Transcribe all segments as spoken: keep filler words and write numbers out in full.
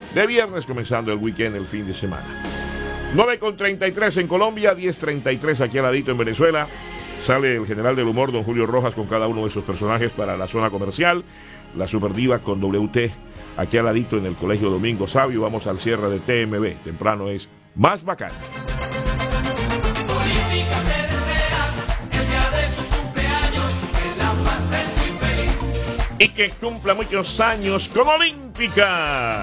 de viernes, comenzando el weekend, el fin de semana. nueve con treinta y tres en Colombia, diez treinta y tres aquí al ladito en Venezuela. Sale el general del humor, don Julio Rojas, con cada uno de sus personajes para la zona comercial. La Superdiva con W T, aquí al ladito en el Colegio Domingo Sabio. Vamos al cierre de T M B. Temprano es más bacán. Y que cumpla muchos años con Olímpica.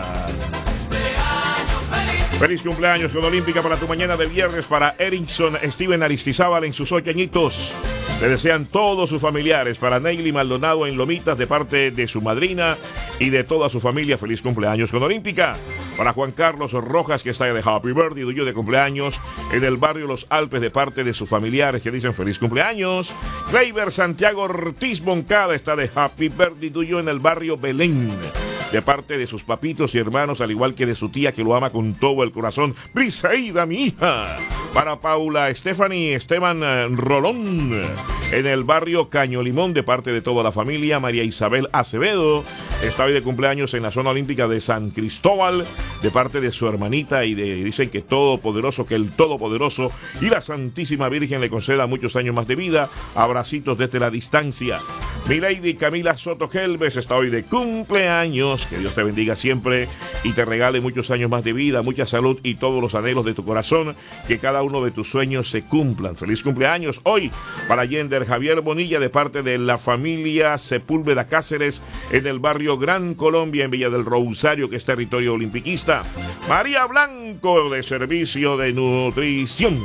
Feliz cumpleaños con Olímpica para tu mañana de viernes, para Erickson Steven Aristizábal en sus ocho añitos. Le desean todos sus familiares, para Neily Maldonado en Lomitas de parte de su madrina y de toda su familia. Feliz cumpleaños con Olímpica. Para Juan Carlos Rojas, que está de Happy Birthday, tuyo de cumpleaños en el barrio Los Alpes de parte de sus familiares que dicen feliz cumpleaños. Kleiber Santiago Ortiz Moncada está de Happy Birthday, tuyo en el barrio Belén, de parte de sus papitos y hermanos, al igual que de su tía que lo ama con todo el corazón, Briseida, mi hija. Para Paula Stephanie Esteban Rolón, en el barrio Caño Limón, de parte de toda la familia. María Isabel Acevedo está hoy de cumpleaños en la zona olímpica de San Cristóbal, de parte de su hermanita, y de, dicen que Todopoderoso, que el Todopoderoso y la Santísima Virgen le conceda muchos años más de vida. Abracitos desde la distancia. Mi lady Camila Soto Gelbes está hoy de cumpleaños. Que Dios te bendiga siempre y te regale muchos años más de vida, mucha salud y todos los anhelos de tu corazón. Que cada uno de tus sueños se cumplan. Feliz cumpleaños hoy para Yender Javier Bonilla, de parte de la familia Sepúlveda Cáceres, en el barrio Gran Colombia, en Villa del Rosario, que es territorio olimpiquista. María Blanco, de Servicio de Nutrición,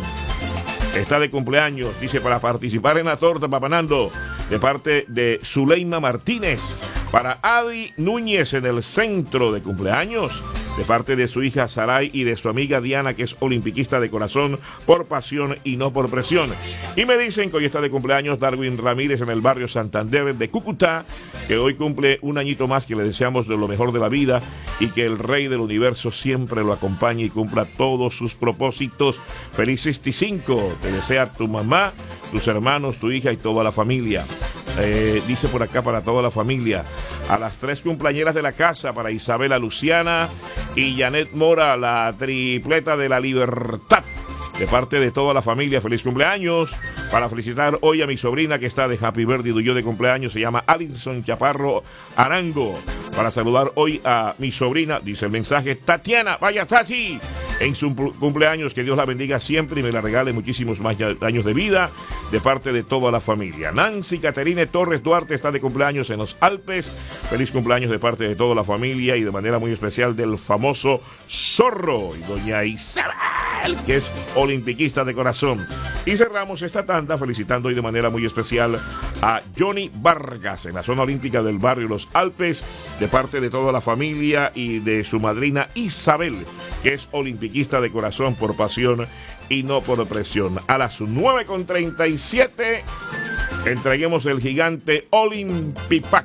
está de cumpleaños, dice, para participar en la torta Papanando, de parte de Zuleima Martínez. Para Adi Núñez en el centro, de cumpleaños, de parte de su hija Saray y de su amiga Diana, que es olimpiquista de corazón, por pasión y no por presión. Y me dicen que hoy está de cumpleaños Darwin Ramírez en el barrio Santander de Cúcuta, que hoy cumple un añito más, que le deseamos de lo mejor de la vida y que el Rey del Universo siempre lo acompañe y cumpla todos sus propósitos. Feliz sesenta y cinco, te desea tu mamá, tus hermanos, tu hija y toda la familia. Eh, dice por acá, para toda la familia. A las tres cumpleañeras de la casa, para Isabela Luciana y Janet Mora, la tripleta de la libertad, de parte de toda la familia. Feliz cumpleaños. Para felicitar hoy a mi sobrina, que está de Happy Birthday, yo de cumpleaños, se llama Alison Chaparro Arango. Para saludar hoy a mi sobrina, dice el mensaje, Tatiana, vaya Tati, en su cumpleaños, que Dios la bendiga siempre y me la regale muchísimos más años de vida, de parte de toda la familia. Nancy Caterine Torres Duarte está de cumpleaños en los Alpes. Feliz cumpleaños de parte de toda la familia y de manera muy especial del famoso Zorro y doña Isabel, que es olimpiquista de corazón. Y cerramos esta tanda felicitando hoy de manera muy especial a Johnny Vargas en la zona olímpica del barrio Los Alpes, de parte de toda la familia y de su madrina Isabel, que es olimpiquista de corazón, por pasión y no por presión. A las nueve con treinta y siete entreguemos el gigante Olympipack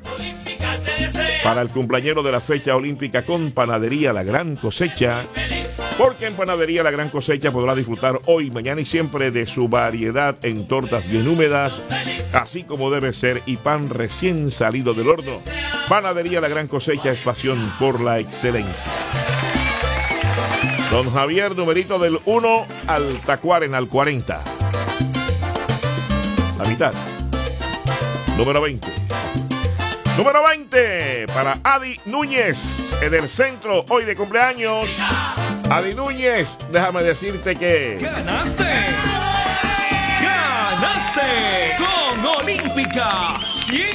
para el cumpleañero de la fecha olímpica con Panadería La Gran Cosecha, porque en Panadería La Gran Cosecha podrá disfrutar hoy, mañana y siempre de su variedad en tortas bien húmedas, así como debe ser, y pan recién salido del horno. Panadería La Gran Cosecha es pasión por la excelencia. Don Javier, numerito del uno al Tacuaren, al cuarenta. La mitad. Número veinte. Número veinte para Adi Núñez en el centro, hoy de cumpleaños. Adi Núñez, déjame decirte que... ¡Ganaste! ¡Ganaste! Con Olímpica cien